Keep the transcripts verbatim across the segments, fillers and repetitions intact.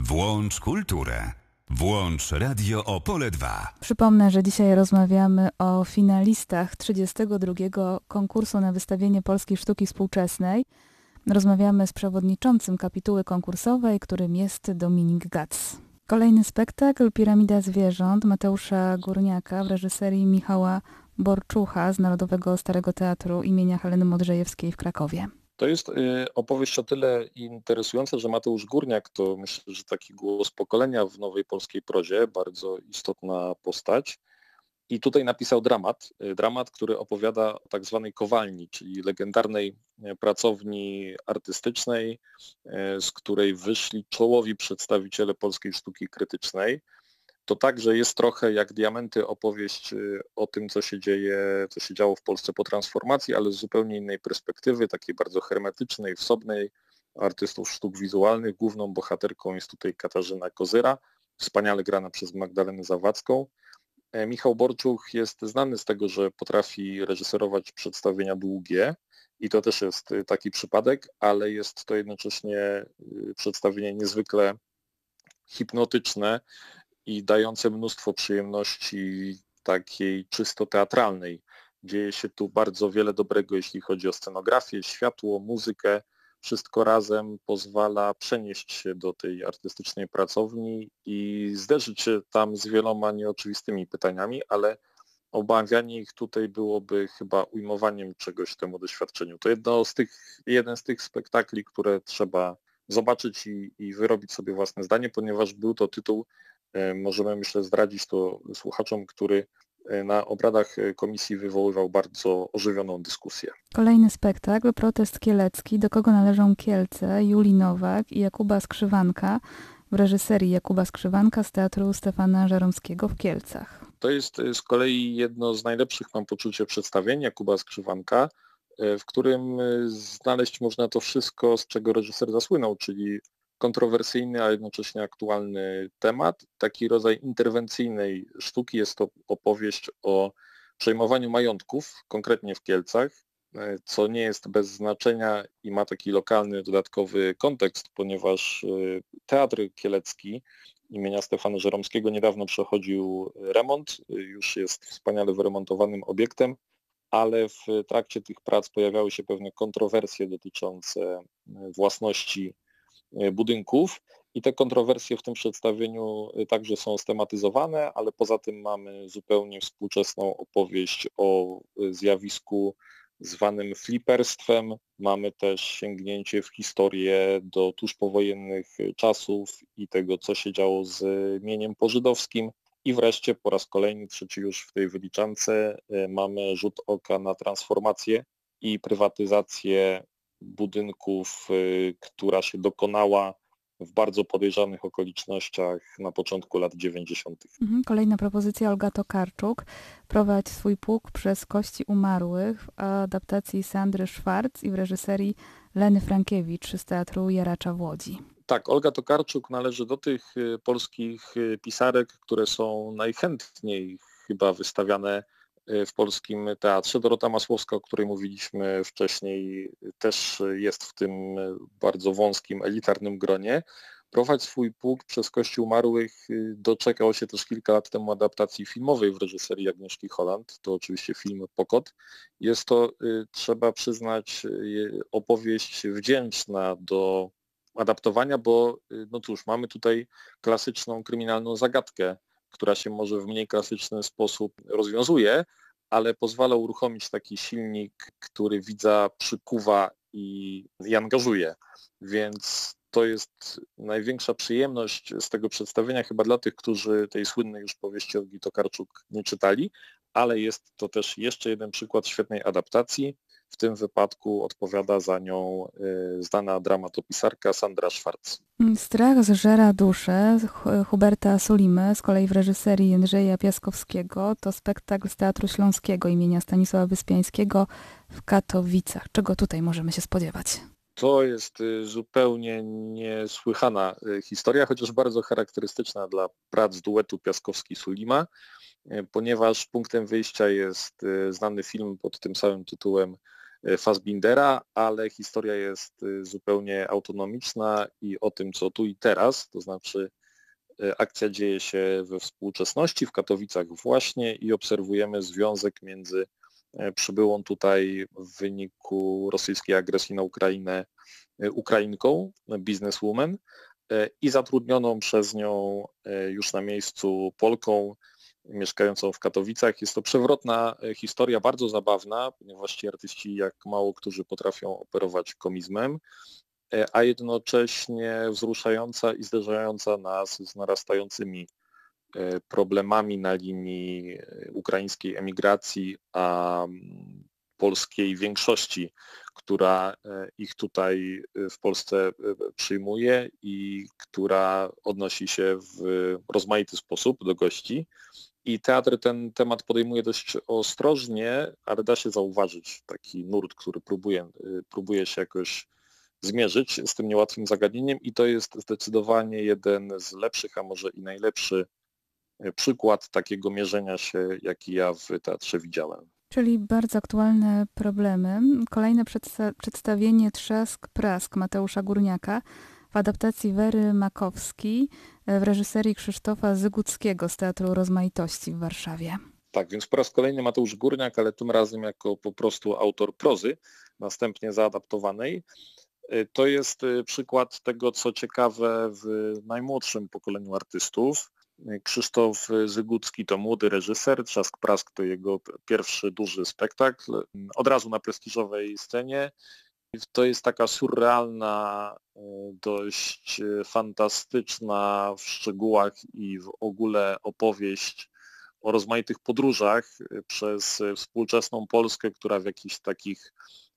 Włącz kulturę. Włącz Radio Opole dwa. Przypomnę, że dzisiaj rozmawiamy o finalistach trzydziestego drugiego konkursu na wystawienie polskiej sztuki współczesnej. Rozmawiamy z przewodniczącym kapituły konkursowej, którym jest Dominik Gac. Kolejny spektakl Piramida Zwierząt Mateusza Górniaka w reżyserii Michała Borczucha z Narodowego Starego Teatru imienia Heleny Modrzejewskiej w Krakowie. To jest opowieść o tyle interesująca, że Mateusz Górniak to myślę, że taki głos pokolenia w nowej polskiej prozie, bardzo istotna postać. I tutaj napisał dramat, dramat, który opowiada o tak zwanej Kowalni, czyli legendarnej pracowni artystycznej, z której wyszli czołowi przedstawiciele polskiej sztuki krytycznej. To także jest trochę jak Diamenty opowieść o tym, co się dzieje, co się działo w Polsce po transformacji, ale z zupełnie innej perspektywy, takiej bardzo hermetycznej, wsobnej, artystów sztuk wizualnych. Główną bohaterką jest tutaj Katarzyna Kozyra, wspaniale grana przez Magdalenę Zawadzką. Michał Borczuch jest znany z tego, że potrafi reżyserować przedstawienia długie i to też jest taki przypadek, ale jest to jednocześnie przedstawienie niezwykle hipnotyczne i dające mnóstwo przyjemności takiej czysto teatralnej. Dzieje się tu bardzo wiele dobrego, jeśli chodzi o scenografię, światło, muzykę. Wszystko razem pozwala przenieść się do tej artystycznej pracowni i zderzyć się tam z wieloma nieoczywistymi pytaniami, ale obawianie ich tutaj byłoby chyba ujmowaniem czegoś temu doświadczeniu. To jedno z tych, jeden z tych spektakli, które trzeba zobaczyć i, i wyrobić sobie własne zdanie, ponieważ był to tytuł, możemy myślę zdradzić to słuchaczom, który na obradach komisji wywoływał bardzo ożywioną dyskusję. Kolejny spektakl, Protest Kielecki, do kogo należą Kielce, Julii Nowak i Jakuba Skrzywanka w reżyserii Jakuba Skrzywanka z Teatru Stefana Żeromskiego w Kielcach. To jest z kolei jedno z najlepszych, mam poczucie, przedstawień Jakuba Skrzywanka, w którym znaleźć można to wszystko, z czego reżyser zasłynął, czyli kontrowersyjny, a jednocześnie aktualny temat. Taki rodzaj interwencyjnej sztuki. Jest to opowieść o przejmowaniu majątków, konkretnie w Kielcach, co nie jest bez znaczenia i ma taki lokalny, dodatkowy kontekst, ponieważ Teatr Kielecki imienia Stefana Żeromskiego niedawno przechodził remont, już jest wspaniale wyremontowanym obiektem, ale w trakcie tych prac pojawiały się pewne kontrowersje dotyczące własności budynków i te kontrowersje w tym przedstawieniu także są stematyzowane, ale poza tym mamy zupełnie współczesną opowieść o zjawisku zwanym fliperstwem. Mamy też sięgnięcie w historię do tuż powojennych czasów i tego, co się działo z mieniem pożydowskim. I wreszcie po raz kolejny, trzeci już w tej wyliczance, mamy rzut oka na transformację i prywatyzację budynków, która się dokonała w bardzo podejrzanych okolicznościach na początku lat dziewięćdziesiątych. Kolejna propozycja, Olga Tokarczuk. Prowadź swój pług przez kości umarłych w adaptacji Sandry Schwarz i w reżyserii Leny Frankiewicz z Teatru Jaracza w Łodzi. Tak, Olga Tokarczuk należy do tych polskich pisarek, które są najchętniej chyba wystawiane w polskim teatrze. Dorota Masłowska, o której mówiliśmy wcześniej, też jest w tym bardzo wąskim, elitarnym gronie. Prowadź swój pług przez kości umarłych doczekał się też kilka lat temu adaptacji filmowej w reżyserii Agnieszki Holland. To oczywiście film Pokot. Jest to, trzeba przyznać, opowieść wdzięczna do adaptowania, bo no cóż, mamy tutaj klasyczną kryminalną zagadkę, która się może w mniej klasyczny sposób rozwiązuje, ale pozwala uruchomić taki silnik, który widza przykuwa i, i angażuje. Więc to jest największa przyjemność z tego przedstawienia chyba dla tych, którzy tej słynnej już powieści Olgi Tokarczuk nie czytali, ale jest to też jeszcze jeden przykład świetnej adaptacji. W tym wypadku odpowiada za nią znana dramatopisarka Sandra Schwarz. Strach zżera duszę Huberta Sulimy, z kolei w reżyserii Jędrzeja Piaskowskiego, to spektakl z Teatru Śląskiego imienia Stanisława Wyspiańskiego w Katowicach. Czego tutaj możemy się spodziewać? To jest zupełnie niesłychana historia, chociaż bardzo charakterystyczna dla prac duetu Piaskowski-Sulima, ponieważ punktem wyjścia jest znany film pod tym samym tytułem Fassbindera, ale historia jest zupełnie autonomiczna i o tym, co tu i teraz, to znaczy akcja dzieje się we współczesności, w Katowicach właśnie i obserwujemy związek między przybyłą tutaj w wyniku rosyjskiej agresji na Ukrainę Ukrainką, bizneswoman, i zatrudnioną przez nią już na miejscu Polką mieszkającą w Katowicach. Jest to przewrotna historia, bardzo zabawna, ponieważ ci artyści jak mało którzy potrafią operować komizmem, a jednocześnie wzruszająca i zderzająca nas z narastającymi problemami na linii ukraińskiej emigracji, a polskiej większości, która ich tutaj w Polsce przyjmuje i która odnosi się w rozmaity sposób do gości. I teatr ten temat podejmuje dość ostrożnie, ale da się zauważyć taki nurt, który próbuje, próbuje się jakoś zmierzyć z tym niełatwym zagadnieniem i to jest zdecydowanie jeden z lepszych, a może i najlepszy przykład takiego mierzenia się, jaki ja w teatrze widziałem. Czyli bardzo aktualne problemy. Kolejne przedsta- przedstawienie Trzask Prask Mateusza Górniaka w adaptacji Wery Makowskiej w reżyserii Krzysztofa Zyguckiego z Teatru Rozmaitości w Warszawie. Tak, więc po raz kolejny Mateusz Górniak, ale tym razem jako po prostu autor prozy, następnie zaadaptowanej. To jest przykład tego, co ciekawe w najmłodszym pokoleniu artystów. Krzysztof Zygucki to młody reżyser, Trzask Prask to jego pierwszy duży spektakl, od razu na prestiżowej scenie. To jest taka surrealna, dość fantastyczna w szczegółach i w ogóle opowieść o rozmaitych podróżach przez współczesną Polskę, która w jakichś takich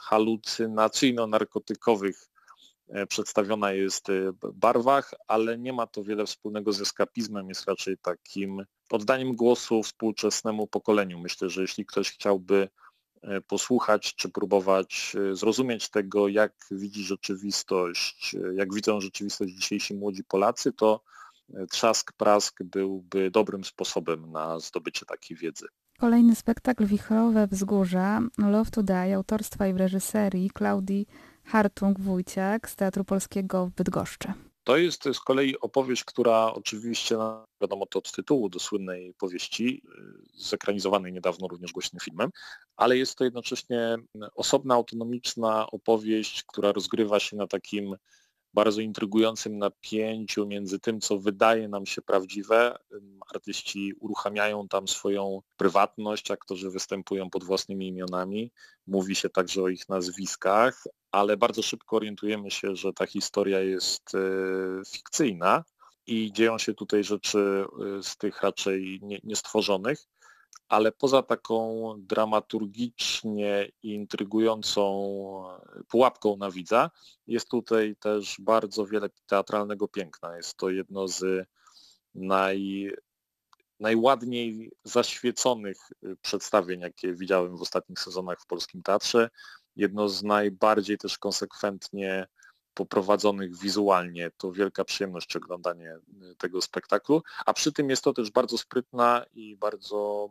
halucynacyjno-narkotykowych przedstawiona jest barwach, ale nie ma to wiele wspólnego z eskapizmem, jest raczej takim oddaniem głosu współczesnemu pokoleniu. Myślę, że jeśli ktoś chciałby posłuchać czy próbować zrozumieć tego, jak widzi rzeczywistość, jak widzą rzeczywistość dzisiejsi młodzi Polacy, to Trzask Prask byłby dobrym sposobem na zdobycie takiej wiedzy. Kolejny spektakl Wichrowe Wzgórza, Love to Die, autorstwa i w reżyserii Klaudii Hartung-Wójciak z Teatru Polskiego w Bydgoszczy. To jest z kolei opowieść, która oczywiście, no, wiadomo to od tytułu do słynnej powieści, zekranizowanej niedawno również głośnym filmem, ale jest to jednocześnie osobna, autonomiczna opowieść, która rozgrywa się na takim bardzo intrygującym napięciu między tym, co wydaje nam się prawdziwe. Artyści uruchamiają tam swoją prywatność, aktorzy występują pod własnymi imionami, mówi się także o ich nazwiskach, ale bardzo szybko orientujemy się, że ta historia jest fikcyjna i dzieją się tutaj rzeczy z tych raczej niestworzonych. Ale poza taką dramaturgicznie intrygującą pułapką na widza, jest tutaj też bardzo wiele teatralnego piękna. Jest to jedno z naj, najładniej zaświeconych przedstawień, jakie widziałem w ostatnich sezonach w polskim teatrze. Jedno z najbardziej też konsekwentnie poprowadzonych wizualnie. To wielka przyjemność oglądanie tego spektaklu, a przy tym jest to też bardzo sprytna i bardzo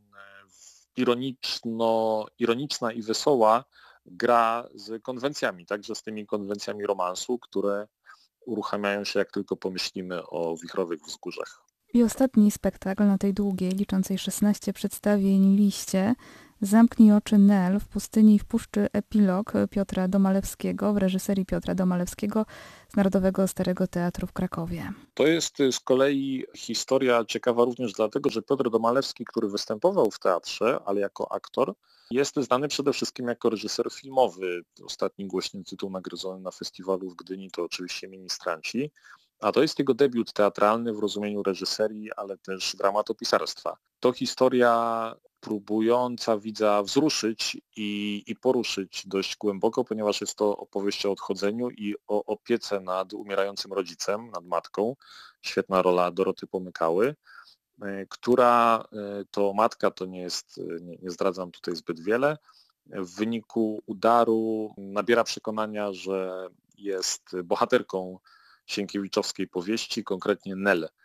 ironiczno, ironiczna i wesoła gra z konwencjami, także z tymi konwencjami romansu, które uruchamiają się, jak tylko pomyślimy o Wichrowych Wzgórzach. I ostatni spektakl na tej długiej, liczącej szesnaście przedstawień liście, Zamknij oczy Nel w pustyni i w puszczy, epilog Piotra Domalewskiego w reżyserii Piotra Domalewskiego z Narodowego Starego Teatru w Krakowie. To jest z kolei historia ciekawa również dlatego, że Piotr Domalewski, który występował w teatrze, ale jako aktor, jest znany przede wszystkim jako reżyser filmowy. Ostatni głośny tytuł nagrodzony na festiwalu w Gdyni to oczywiście Ministranci, a to jest jego debiut teatralny w rozumieniu reżyserii, ale też dramatopisarstwa. To historia próbująca widza wzruszyć i, i poruszyć dość głęboko, ponieważ jest to opowieść o odchodzeniu i o opiece nad umierającym rodzicem, nad matką. Świetna rola Doroty Pomykały, która to matka, to nie jest, nie, nie zdradzam tutaj zbyt wiele, w wyniku udaru nabiera przekonania, że jest bohaterką sienkiewiczowskiej powieści, konkretnie Nel.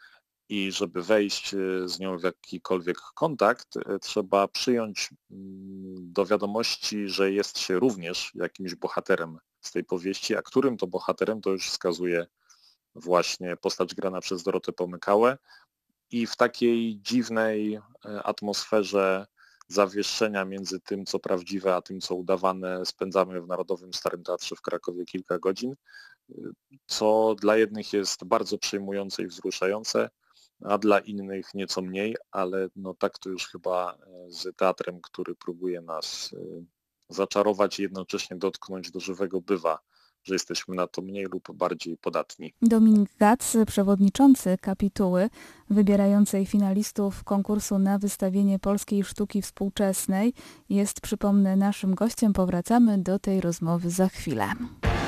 i żeby wejść z nią w jakikolwiek kontakt, trzeba przyjąć do wiadomości, że jest się również jakimś bohaterem z tej powieści, a którym to bohaterem to już wskazuje właśnie postać grana przez Dorotę Pomykałę i w takiej dziwnej atmosferze zawieszenia między tym, co prawdziwe, a tym, co udawane, spędzamy w Narodowym Starym Teatrze w Krakowie kilka godzin, co dla jednych jest bardzo przejmujące i wzruszające, a dla innych nieco mniej, ale no tak to już chyba z teatrem, który próbuje nas zaczarować i jednocześnie dotknąć do żywego bywa, że jesteśmy na to mniej lub bardziej podatni. Dominik Gac, przewodniczący kapituły wybierającej finalistów konkursu na wystawienie polskiej sztuki współczesnej, jest, przypomnę, naszym gościem. Powracamy do tej rozmowy za chwilę.